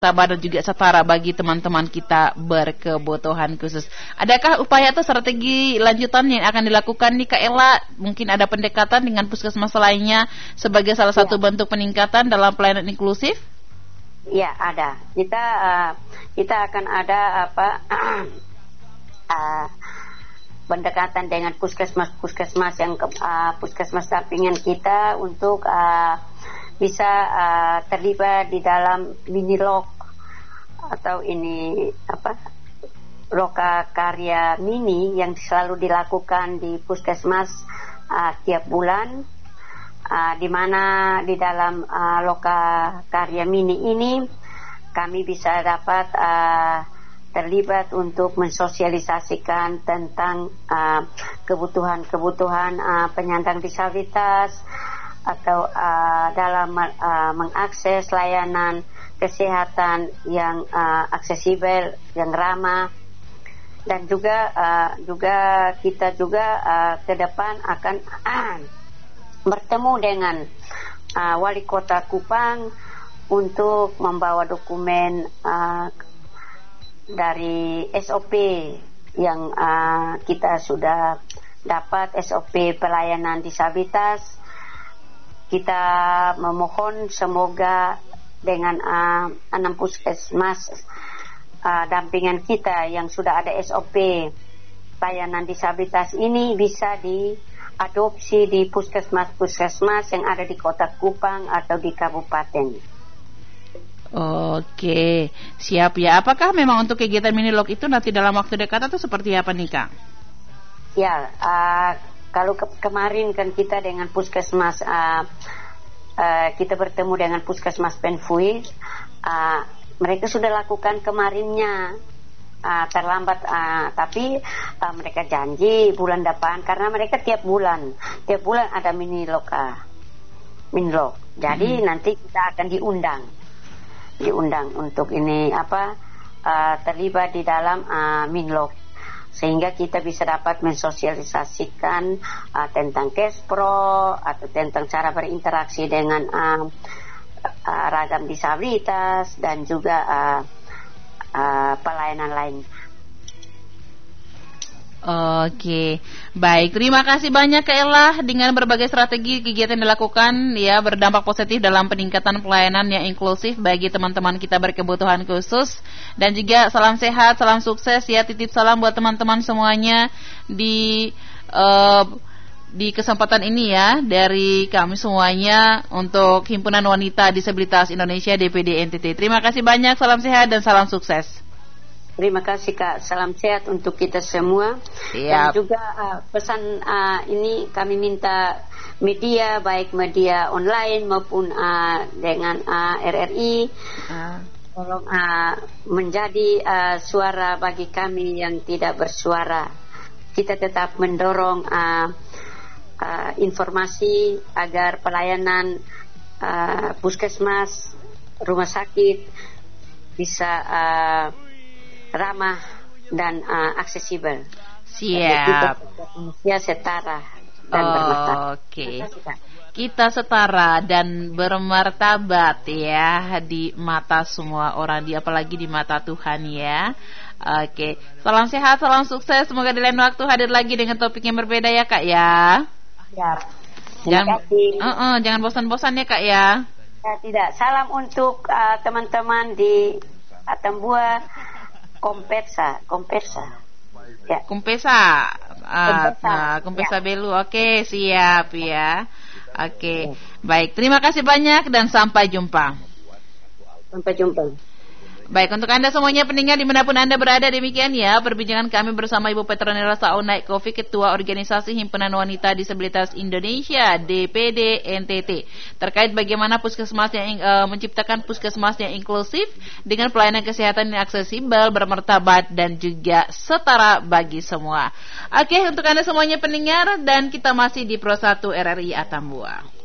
bermartabat dan juga setara bagi teman-teman kita berkebutuhan khusus. Adakah upaya atau strategi lanjutan yang akan dilakukan nih Kak Ella? Mungkin ada pendekatan dengan puskesmas lainnya sebagai salah satu bentuk peningkatan dalam pelayanan inklusif? Ya, ada. Kita akan ada pendekatan dengan puskesmas yang puskesmas dampingan kita untuk bisa terlibat di dalam mini lok atau ini loka karya mini yang selalu dilakukan di puskesmas tiap bulan, di mana di dalam loka karya mini ini kami bisa dapat terlibat untuk mensosialisasikan tentang kebutuhan penyandang disabilitas atau dalam mengakses layanan kesehatan yang aksesibel, yang ramah, dan juga kita ke depan akan bertemu dengan wali kota Kupang untuk membawa dokumen dari SOP yang kita sudah dapat, SOP pelayanan disabilitas. Kita memohon semoga dengan 6 puskesmas dampingan kita yang sudah ada SOP pelayanan disabilitas ini bisa diadopsi di puskesmas-puskesmas yang ada di kota Kupang atau di kabupaten. Oke, siap ya. Apakah memang untuk kegiatan minilog itu nanti dalam waktu dekat atau seperti apa nih Kak? Ya, kalau kemarin kan kita dengan puskesmas kita bertemu dengan puskesmas Penfui, mereka sudah lakukan kemarinnya terlambat, tapi mereka janji bulan depan karena mereka tiap bulan ada minilog. Jadi nanti kita akan diundang untuk ini terlibat di dalam minlog, sehingga kita bisa dapat mensosialisasikan tentang Kespro atau tentang cara berinteraksi dengan ragam disabilitas dan juga pelayanan lain. Oke, baik. Terima kasih banyak Kak Ella dengan berbagai strategi kegiatan yang dilakukan ya berdampak positif dalam peningkatan pelayanan yang inklusif bagi teman-teman kita berkebutuhan khusus, dan juga salam sehat, salam sukses ya. Titip salam buat teman-teman semuanya di kesempatan ini ya dari kami semuanya untuk Himpunan Wanita Disabilitas Indonesia DPD NTT. Terima kasih banyak, salam sehat dan salam sukses. Terima kasih Kak, salam sehat untuk kita semua. Siap. Dan juga pesan ini kami minta media, baik media online maupun dengan RRI, tolong menjadi suara bagi kami yang tidak bersuara. Kita tetap mendorong informasi agar pelayanan puskesmas, rumah sakit bisa ramah dan aksesibel. Siap. Manusia setara dan bermartabat. Oke. Kita setara dan bermartabat ya di mata semua orang, apalagi di mata Tuhan ya. Oke. Salam sehat, salam sukses. Semoga di lain waktu hadir lagi dengan topik yang berbeda ya Kak ya. Siap. Terima kasih. Jangan bosan-bosan ya Kak ya. Tidak. Salam untuk teman-teman di Atambua. Kompesa. Ya. Kumpesa Belu. Oke, siap ya. Oke. Baik, terima kasih banyak dan sampai jumpa. Baik, untuk Anda semuanya pendengar dimanapun Anda berada, demikian ya perbincangan kami bersama Ibu Petronella Saunai Kofi, Ketua Organisasi Himpunan Wanita Disabilitas Indonesia DPD NTT, terkait bagaimana puskesmas yang menciptakan puskesmas yang inklusif dengan pelayanan kesehatan yang aksesibel, bermartabat dan juga setara bagi semua. Oke, untuk Anda semuanya pendengar, dan kita masih di Pro 1 RRI Atambua.